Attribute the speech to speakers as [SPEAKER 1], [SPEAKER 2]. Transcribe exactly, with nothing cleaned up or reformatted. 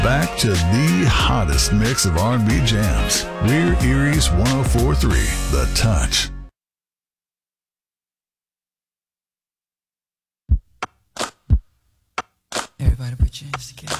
[SPEAKER 1] Back to the hottest mix of R and B jams. We're Erie's one oh four point three, The Touch.
[SPEAKER 2] Everybody put your hands together.